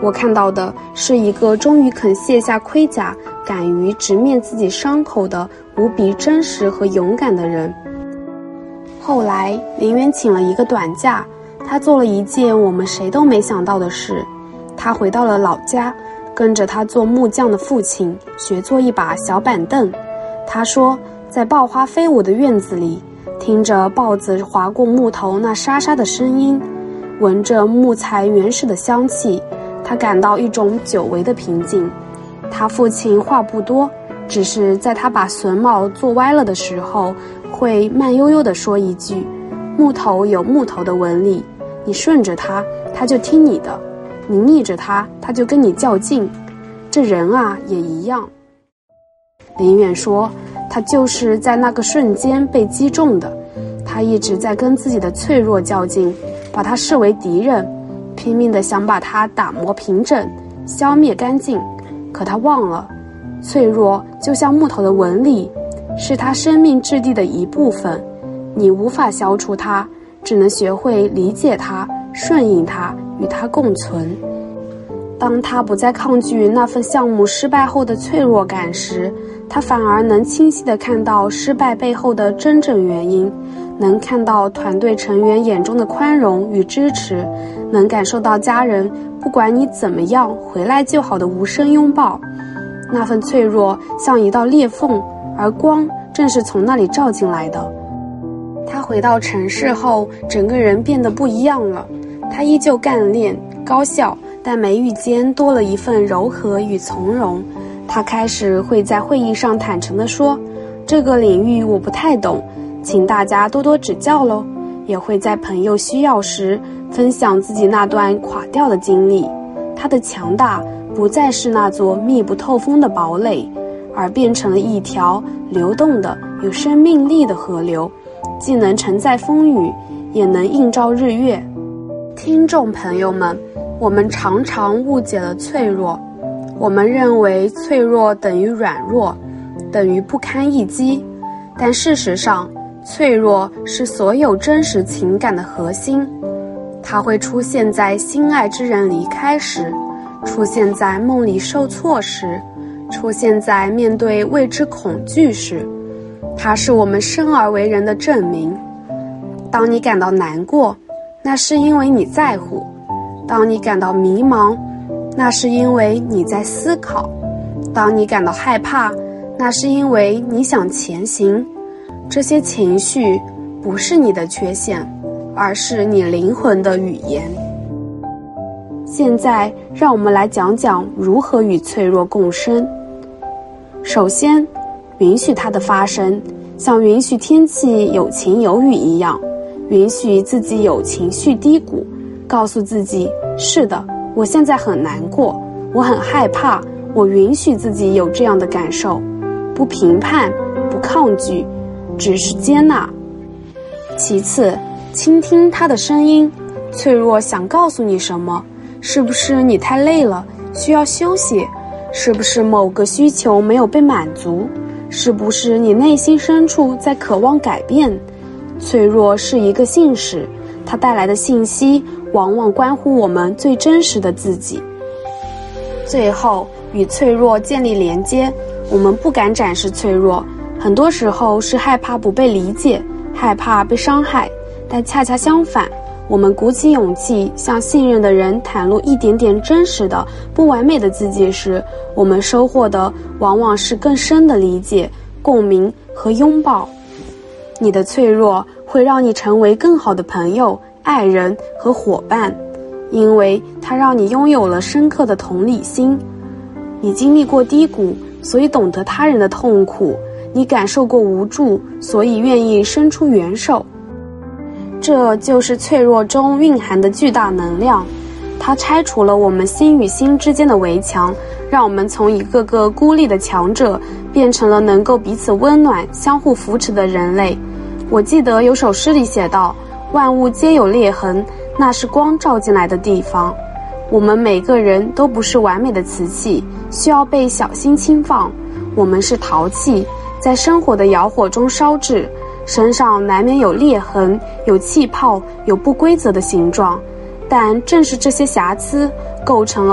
我看到的是一个终于肯卸下盔甲，敢于直面自己伤口的无比真实和勇敢的人。后来林远请了一个短假，他做了一件我们谁都没想到的事，他回到了老家，跟着他做木匠的父亲学做一把小板凳。他说，在豹花飞舞的院子里，听着豹子划过木头那沙沙的声音，闻着木材原始的香气，他感到一种久违的平静。他父亲话不多，只是在他把榫卯做歪了的时候，会慢悠悠地说一句，木头有木头的纹理，你顺着它，它就听你的；你逆着它，它就跟你较劲。这人啊，也一样。林远说，他就是在那个瞬间被击中的，他一直在跟自己的脆弱较劲，把它视为敌人，拼命地想把它打磨平整，消灭干净。可他忘了，脆弱就像木头的纹理，是他生命质地的一部分，你无法消除它，只能学会理解它，顺应它，与它共存。当他不再抗拒那份项目失败后的脆弱感时，他反而能清晰地看到失败背后的真正原因，能看到团队成员眼中的宽容与支持，能感受到家人不管你怎么样回来就好的无声拥抱。那份脆弱像一道裂缝，而光正是从那里照进来的。他回到城市后，整个人变得不一样了。他依旧干练高效，但眉宇间多了一份柔和与从容。他开始会在会议上坦诚地说，这个领域我不太懂，请大家多多指教咯。也会在朋友需要时分享自己那段垮掉的经历。他的强大不再是那座密不透风的堡垒，而变成了一条流动的有生命力的河流，既能承载风雨，也能映照日月。听众朋友们，我们常常误解了脆弱，我们认为脆弱等于软弱，等于不堪一击，但事实上，脆弱是所有真实情感的核心。它会出现在心爱之人离开时，出现在梦里受挫时，出现在面对未知恐惧时。它是我们生而为人的证明。当你感到难过，那是因为你在乎；当你感到迷茫，那是因为你在思考；当你感到害怕，那是因为你想前行。这些情绪不是你的缺陷，而是你灵魂的语言。现在让我们来讲讲如何与脆弱共生。首先，允许它的发生，像允许天气有晴有雨一样，允许自己有情绪低谷，告诉自己，是的，我现在很难过，我很害怕，我允许自己有这样的感受，不评判，不抗拒，只是接纳。其次，倾听他的声音，脆弱想告诉你什么？是不是你太累了，需要休息？是不是某个需求没有被满足？是不是你内心深处在渴望改变？脆弱是一个信使，它带来的信息往往关乎我们最真实的自己。最后，与脆弱建立连接，我们不敢展示脆弱，很多时候是害怕不被理解，害怕被伤害，但恰恰相反，我们鼓起勇气向信任的人袒露一点点真实的不完美的自己时，我们收获的往往是更深的理解、共鸣和拥抱。你的脆弱会让你成为更好的朋友、爱人和伙伴，因为它让你拥有了深刻的同理心。你经历过低谷，所以懂得他人的痛苦；你感受过无助，所以愿意伸出援手。这就是脆弱中蕴含的巨大能量，它拆除了我们心与心之间的围墙，让我们从一个个孤立的强者变成了能够彼此温暖、相互扶持的人类。我记得有首诗里写道，万物皆有裂痕，那是光照进来的地方。我们每个人都不是完美的瓷器，需要被小心轻放。我们是陶器，在生活的窑火中烧制，身上难免有裂痕，有气泡，有不规则的形状，但正是这些瑕疵构成了